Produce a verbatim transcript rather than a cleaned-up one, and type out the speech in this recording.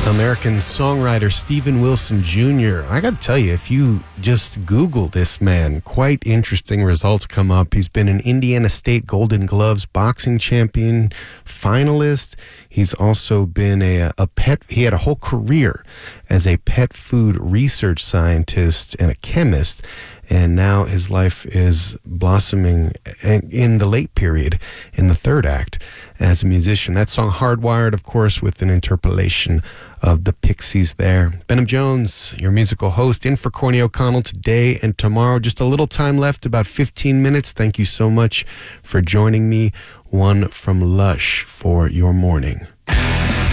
American songwriter Steven Wilson Junior I got to tell you, if you just Google this man, quite interesting results come up. He's been an Indiana State Golden Gloves boxing champion, finalist. He's also been a, a pet, he had a whole career as a pet food research scientist and a chemist. And now his life is blossoming in the late period, in the third act, as a musician. That song, Hardwired, of course, with an interpolation of the Pixies there. Benham Jones, your musical host, in for Courtney O'Connell today and tomorrow. Just a little time left, about fifteen minutes. Thank you so much for joining me. One from Lush for your morning.